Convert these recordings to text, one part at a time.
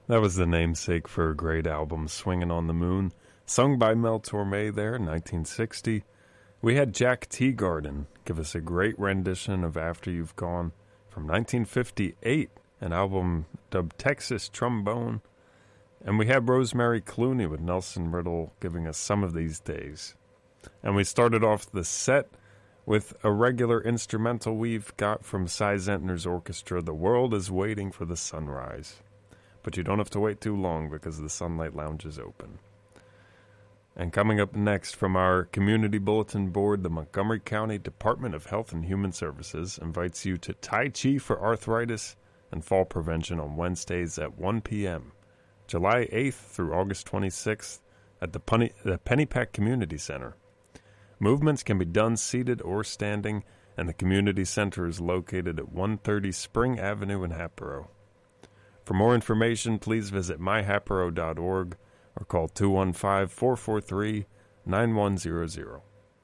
That was the namesake for a great album, Swingin' on the Moon, sung by Mel Torme there in 1960. We had Jack Teagarden give us a great rendition of After You've Gone from 1958, an album dubbed Texas Trombone. And we had Rosemary Clooney with Nelson Riddle giving us Some of These Days. And we started off the set with a regular instrumental we've got from Cy Zentner's orchestra, The World is Waiting for the Sunrise. But you don't have to wait too long because the Sunlight Lounge is open. And coming up next from our community bulletin board, the Montgomery County Department of Health and Human Services invites you to Tai Chi for arthritis and fall prevention on Wednesdays at 1 p.m., July 8th through August 26th at the Pennypack Community Center. Movements can be done seated or standing, and the community center is located at 130 Spring Avenue in Hatboro. For more information, please visit myhatboro.org or call 215-443-9100.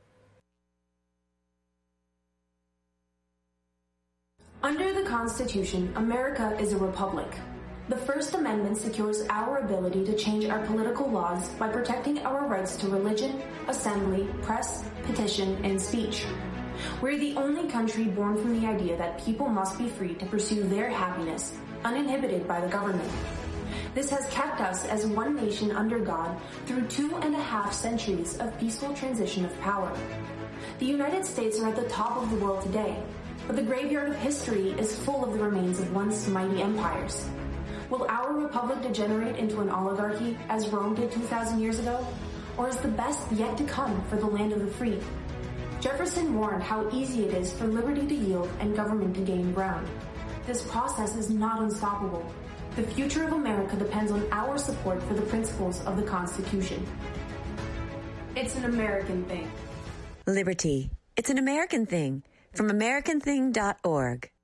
Under the Constitution, America is a republic. The First Amendment secures our ability to change our political laws by protecting our rights to religion, assembly, press, petition, and speech. We're the only country born from the idea that people must be free to pursue their happiness, uninhibited by the government. This has kept us as one nation under God through 2.5 centuries of peaceful transition of power. The United States are at the top of the world today, but the graveyard of history is full of the remains of once mighty empires. Will our republic degenerate into an oligarchy as Rome did 2,000 years ago? Or is the best yet to come for the land of the free? Jefferson warned how easy it is for liberty to yield and government to gain ground. This process is not unstoppable. The future of America depends on our support for the principles of the Constitution. It's an American thing. Liberty. It's an American thing. From AmericanThing.org.